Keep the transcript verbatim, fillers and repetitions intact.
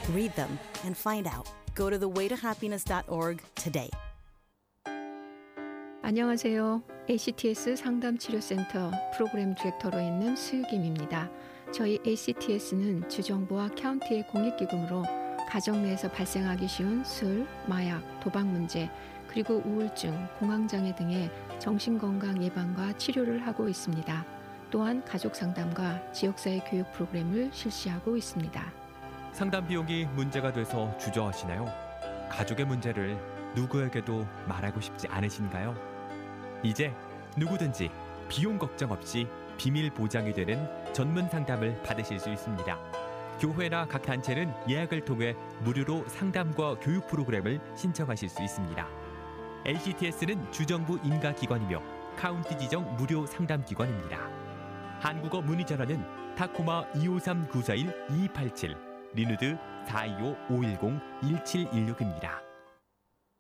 Read them and find out. Go to the way to happiness dot org today. 안녕하세요. 에이씨티에스 상담치료센터 프로그램 디렉터로 있는 수유김입니다. 저희 에이씨티에스는 주정부와 카운티의 공익기금으로 가정 내에서 발생하기 쉬운 술, 마약, 도박 문제, 그리고 우울증, 공황장애 등의 정신건강 예방과 치료를 하고 있습니다. 또한 가족 상담과 지역사회 교육 프로그램을 실시하고 있습니다. 상담 비용이 문제가 돼서 주저하시나요? 가족의 문제를 누구에게도 말하고 싶지 않으신가요? 이제 누구든지 비용 걱정 없이 비밀 보장이 되는 전문 상담을 받으실 수 있습니다. 교회나 각 단체는 예약을 통해 무료로 상담과 교육 프로그램을 신청하실 수 있습니다. 에이씨티에스는 주정부 인가기관이며 카운티 지정 무료 상담기관입니다. 한국어 문의 전화는 타코마 이오삼 구사일 이이팔칠, 리누드 사이오 오일공 일칠일육입니다.